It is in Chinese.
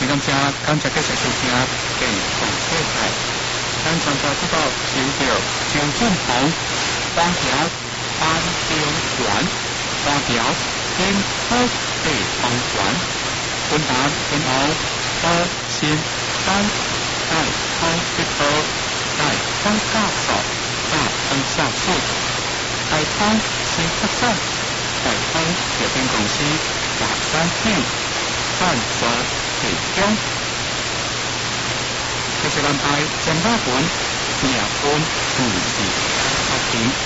感谢继续收听健康世界。咱参加这个求着张俊宏单条安定馆，单条天福地方馆，本堂天后多先生在康一科在张教授大分校数，台康新客栈，台康有限公司华山店赞助提供。这是咱台江大本夜半2时发行。